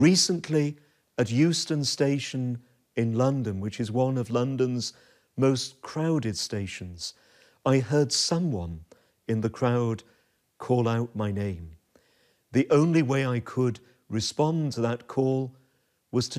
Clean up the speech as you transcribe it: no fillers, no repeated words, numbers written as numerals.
Recently, at Euston Station in London, which is one of London's most crowded stations, I heard someone in the crowd call out my name. The only way I could respond to that call was to